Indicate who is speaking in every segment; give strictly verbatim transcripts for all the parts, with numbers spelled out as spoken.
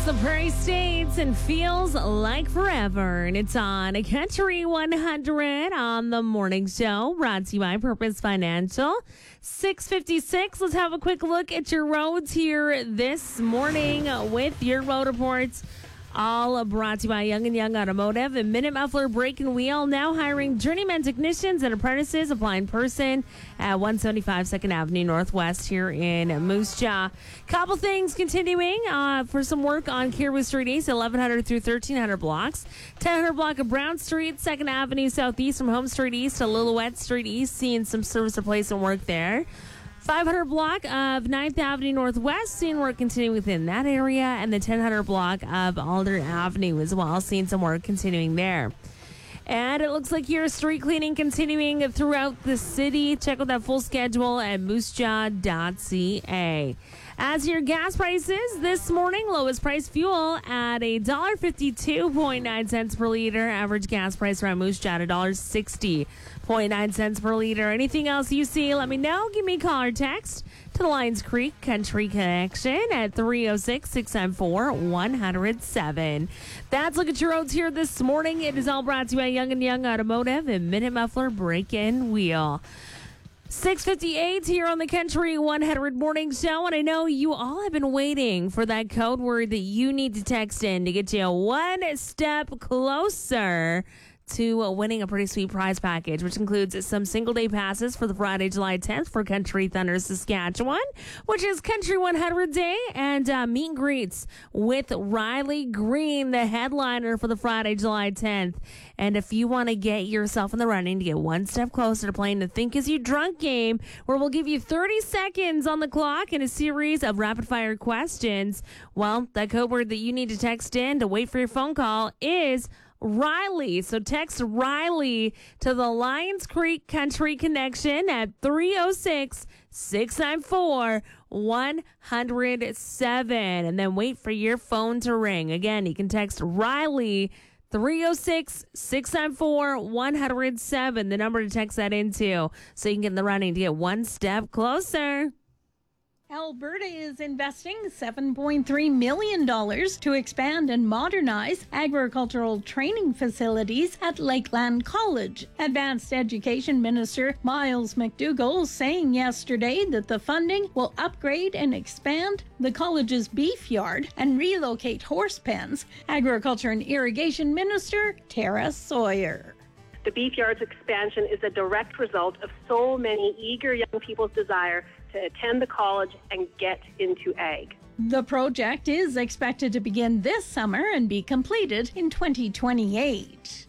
Speaker 1: The Prairie States and feels like forever. And it's on a Country one hundred on the morning show, brought to you by Purpose Financial. six fifty-six. Let's have a quick look at your roads here this morning with your road reports. All brought to you by Young and Young Automotive and Minute Muffler Brake and Wheel. Now hiring journeyman technicians and apprentices. Apply in person at one seventy-five second Avenue Northwest here in Moose Jaw. Couple things continuing uh, for some work on Caribou Street East, eleven hundred through thirteen hundred blocks. ten hundred block of Brown Street, second Avenue Southeast from Home Street East to Lillooet Street East. Seeing some service replacement work there. five hundred block of ninth Avenue Northwest, seeing work continuing within that area, and the ten hundred block of Alder Avenue as well, seeing some work continuing there. And it looks like your street cleaning continuing throughout the city. Check out that full schedule at moosejaw dot c a. As your gas prices this morning, lowest price fuel at one dollar fifty-two point nine cents per liter. Average gas price around Moose Jaw at one dollar sixty point nine cents per liter. Anything else you see, let me know. Give me a call or text to the Lions Creek Country Connection at three oh six, six nine four, one oh seven. That's Look at Your Roads here this morning. It is all brought to you by Young and Young Automotive and Minute Muffler Brake and Wheel. six fifty-eight here on the Country one hundred Morning Show, and I know you all have been waiting for that code word that you need to text in to get you one step closer to winning a pretty sweet prize package, which includes some single-day passes for the Friday, July tenth for Country Thunder Saskatchewan, which is Country one hundred Day, and uh, meet and greets with Riley Green, the headliner for the Friday, July tenth. And if you want to get yourself in the running to get one step closer to playing the Think Is You Drunk game, where we'll give you thirty seconds on the clock and a series of rapid-fire questions, well, that code word that you need to text in to wait for your phone call is Riley. So text Riley to the Lions Creek Country Connection at three oh six, six nine four, one oh seven. And then wait for your phone to ring. Again, you can text Riley three oh six, six nine four, one oh seven, the number to text that into, so you can get in the running to get one step closer.
Speaker 2: Alberta is investing seven point three million dollars to expand and modernize agricultural training facilities at Lakeland College. Advanced Education Minister Miles McDougall saying yesterday that the funding will upgrade and expand the college's beef yard and relocate horse pens. Agriculture and Irrigation Minister Tara Sawyer.
Speaker 3: The beef yard's expansion is a direct result of so many eager young people's desire to attend the college and get into ag.
Speaker 2: The project is expected to begin this summer and be completed in twenty twenty-eight.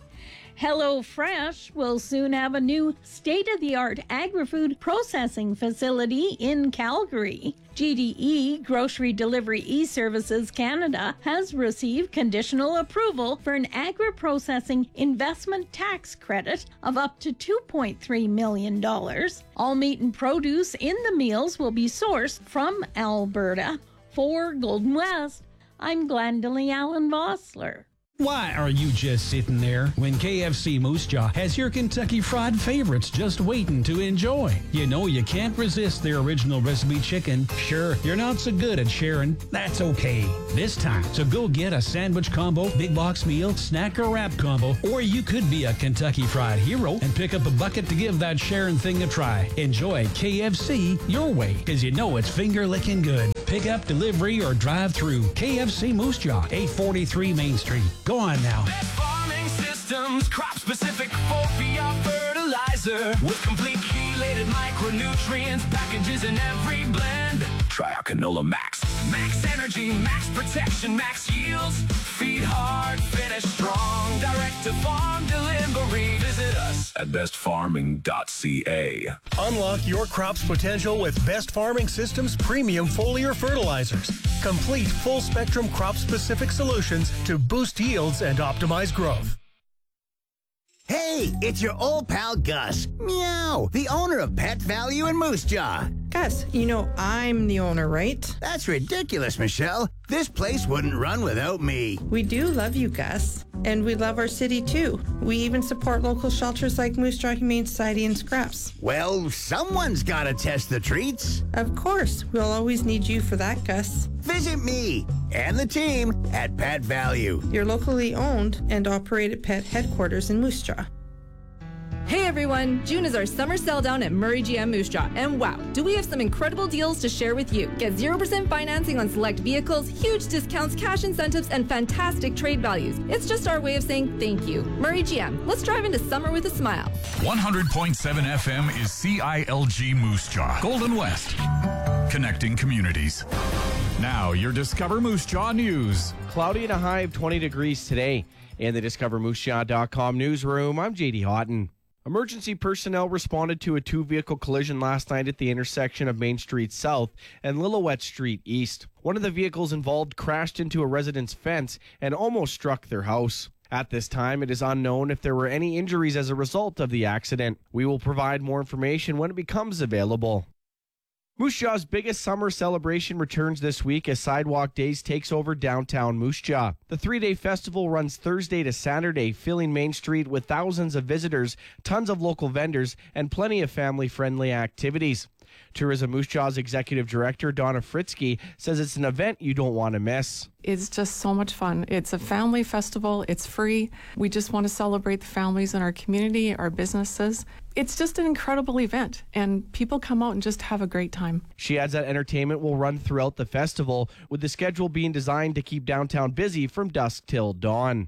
Speaker 2: HelloFresh will soon have a new state-of-the-art agri-food processing facility in Calgary. G D E, Grocery Delivery E-Services Canada, has received conditional approval for an agri-processing investment tax credit of up to two point three million dollars. All meat and produce in the meals will be sourced from Alberta. For Golden West, I'm Glendalee Allen Vossler.
Speaker 4: Why are you just sitting there when K F C Moose Jaw has your Kentucky Fried Favorites just waiting to enjoy? You know you can't resist their original recipe chicken. Sure, you're not so good at sharing. That's okay this time. So go get a sandwich combo, big box meal, snack or wrap combo, or you could be a Kentucky Fried hero and pick up a bucket to give that sharing thing a try. Enjoy K F C your way, because you know it's finger-licking good. Pick up, delivery, or drive through. K F C Moose Jaw, eight forty-three Main Street. Go on now.
Speaker 5: Best farming systems, crop specific for fertilizer with complete chelated micronutrients, packages in every blend. Try our Canola Max. Max energy, max protection, max yields. Feed hard, finish strong. Direct to farm delivery. Visit us at best farming dot c a.
Speaker 6: Unlock your crop's potential with Best Farming Systems premium foliar fertilizers. Complete full-spectrum crop-specific solutions to boost yields and optimize growth.
Speaker 7: Hey, it's your old pal Gus. Meow, the owner of Pet Value in Moose Jaw.
Speaker 8: Gus, you know I'm the owner, right?
Speaker 7: That's ridiculous, Michelle. This place wouldn't run without me.
Speaker 8: We do love you, Gus. And we love our city too. We even support local shelters like Moose Jaw Humane Society and Scraps.
Speaker 7: Well, someone's got to test the treats.
Speaker 8: Of course, we'll always need you for that, Gus.
Speaker 7: Visit me and the team at Pet Value.
Speaker 8: Your locally owned and operated pet headquarters in Moose Jaw.
Speaker 9: Hey everyone, June is our summer sell down at Murray G M Moose Jaw, and wow, do we have some incredible deals to share with you. Get zero percent financing on select vehicles, huge discounts, cash incentives, and fantastic trade values. It's just our way of saying thank you. Murray G M, let's drive into summer with a smile.
Speaker 10: one hundred point seven F M is C I L G Moose Jaw, Golden West, connecting communities. Now, your Discover Moose Jaw news.
Speaker 11: Cloudy and a high of twenty degrees today. In the Discover Moose Jaw dot com newsroom, I'm J D Houghton. Emergency personnel responded to a two-vehicle collision last night at the intersection of Main Street South and Lillooet Street East. One of the vehicles involved crashed into a resident's fence and almost struck their house. At this time, it is unknown if there were any injuries as a result of the accident. We will provide more information when it becomes available. Moose Jaw's biggest summer celebration returns this week as Sidewalk Days takes over downtown Moose Jaw. The three-day festival runs Thursday to Saturday, filling Main Street with thousands of visitors, tons of local vendors, and plenty of family-friendly activities. Tourism Moose Jaw's executive director, Donna Fritzky, says it's an event you don't want to miss.
Speaker 12: It's just so much fun. It's a family festival. It's free. We just want to celebrate the families in our community, our businesses. It's just an incredible event, and people come out and just have a great time.
Speaker 11: She adds that entertainment will run throughout the festival, with the schedule being designed to keep downtown busy from dusk till dawn.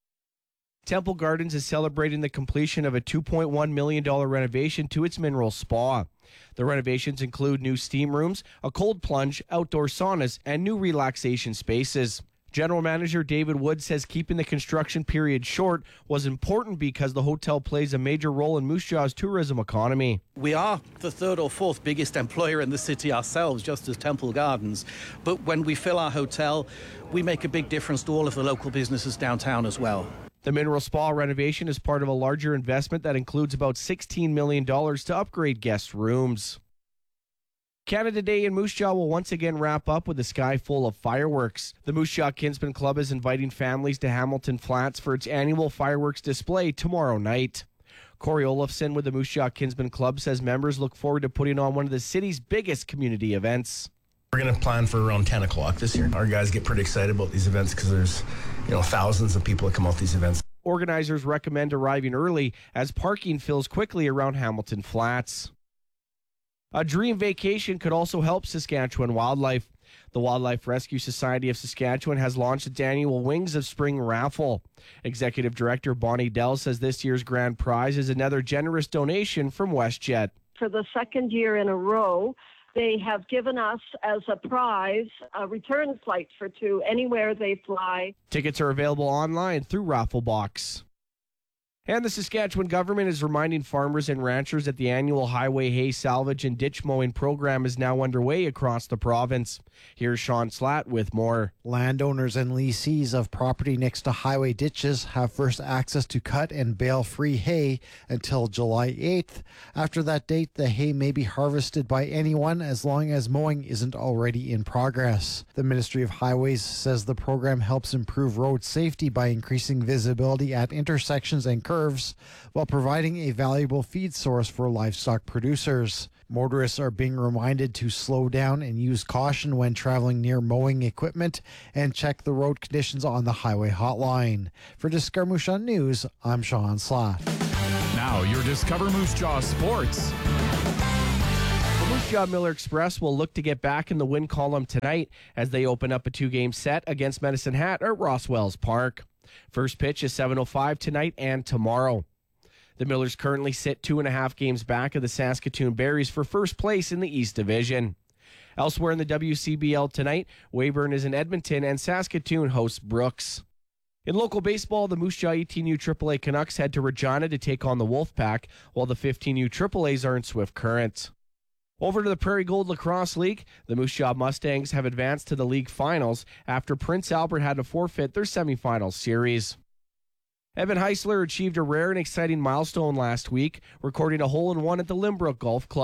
Speaker 11: Temple Gardens is celebrating the completion of a two point one million dollars renovation to its mineral spa. The renovations include new steam rooms, a cold plunge, outdoor saunas, and new relaxation spaces. General Manager David Wood says keeping the construction period short was important because the hotel plays a major role in Moose Jaw's tourism economy.
Speaker 13: We are the third or fourth biggest employer in the city ourselves, just as Temple Gardens. But when we fill our hotel, we make a big difference to all of the local businesses downtown as well.
Speaker 11: The mineral spa renovation is part of a larger investment that includes about sixteen million dollars to upgrade guest rooms. Canada Day in Moose Jaw will once again wrap up with a sky full of fireworks. The Moose Jaw Kinsman Club is inviting families to Hamilton Flats for its annual fireworks display tomorrow night. Corey Olafson with the Moose Jaw Kinsman Club says members look forward to putting on one of the city's biggest community events.
Speaker 14: We're going to plan for around ten o'clock this year. Our guys get pretty excited about these events because there's, you know, thousands of people that come out to these events.
Speaker 11: Organizers recommend arriving early as parking fills quickly around Hamilton Flats. A dream vacation could also help Saskatchewan wildlife. The Wildlife Rescue Society of Saskatchewan has launched its annual Wings of Spring raffle. Executive Director Bonnie Dell says this year's grand prize is another generous donation from WestJet.
Speaker 15: For the second year in a row, they have given us as a prize a return flight for two anywhere they fly.
Speaker 11: Tickets are available online through Rafflebox. And the Saskatchewan government is reminding farmers and ranchers that the annual highway hay salvage and ditch mowing program is now underway across the province. Here's Sean Slatt with more.
Speaker 16: Landowners and lessees of property next to highway ditches have first access to cut and bale free hay until July eighth. After that date, the hay may be harvested by anyone as long as mowing isn't already in progress. The Ministry of Highways says the program helps improve road safety by increasing visibility at intersections and curves while providing a valuable feed source for livestock producers. Motorists are being reminded to slow down and use caution when traveling near mowing equipment and check the road conditions on the highway hotline. For Discover Moose Jaw News, I'm Sean Slatt.
Speaker 10: Now your Discover Moose Jaw Sports.
Speaker 11: The Moose Jaw Miller Express will look to get back in the win column tonight as they open up a two-game set against Medicine Hat at Rosswells Park. First pitch is seven oh five tonight and tomorrow. The Millers currently sit two and a half games back of the Saskatoon Berries for first place in the East Division. Elsewhere in the W C B L tonight, Weyburn is in Edmonton and Saskatoon hosts Brooks. In local baseball, the Moose Jaw eighteen U triple A Canucks head to Regina to take on the Wolfpack, while the fifteen U triple A's are in Swift Current. Over to the Prairie Gold Lacrosse League, the Moose Jaw Mustangs have advanced to the league finals after Prince Albert had to forfeit their semifinals series. Evan Heisler achieved a rare and exciting milestone last week, recording a hole-in-one at the Limbrook Golf Club.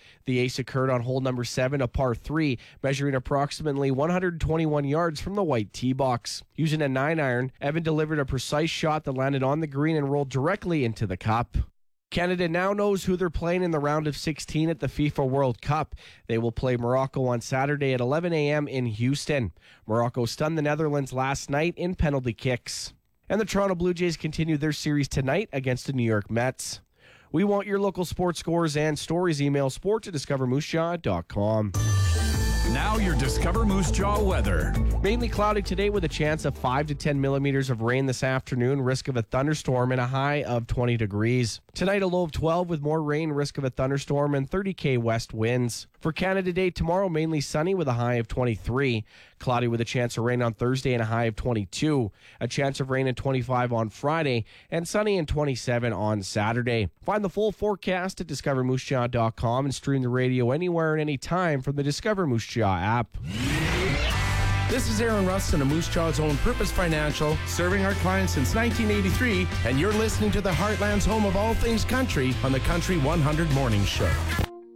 Speaker 11: The ace occurred on hole number seven, a par three, measuring approximately one hundred twenty-one yards from the white tee box. Using a nine iron, Evan delivered a precise shot that landed on the green and rolled directly into the cup. Canada now knows who they're playing in the round of sixteen at the FIFA World Cup. They will play Morocco on Saturday at eleven a.m. in Houston. Morocco stunned the Netherlands last night in penalty kicks. And the Toronto Blue Jays continue their series tonight against the New York Mets. We want your local sports scores and stories. Email sports at discover moose jaw dot com.
Speaker 10: Now your Discover Moose Jaw weather.
Speaker 11: Mainly cloudy today with a chance of five to ten millimeters of rain this afternoon, risk of a thunderstorm and a high of twenty degrees. Tonight a low of twelve with more rain, risk of a thunderstorm and thirty kilometer west winds. For Canada Day tomorrow, mainly sunny with a high of twenty-three. Cloudy with a chance of rain on Thursday and a high of twenty-two. A chance of rain at twenty-five on Friday and sunny and twenty-seven on Saturday. Find the full forecast at discover moose jaw dot com and stream the radio anywhere and anytime from the Discover Moose Jaw app.
Speaker 17: This is Aaron Rustin of Moose Jaw's own Purpose Financial, serving our clients since nineteen eighty-three, and you're listening to the Heartland's home of all things country on the Country one hundred Morning Show.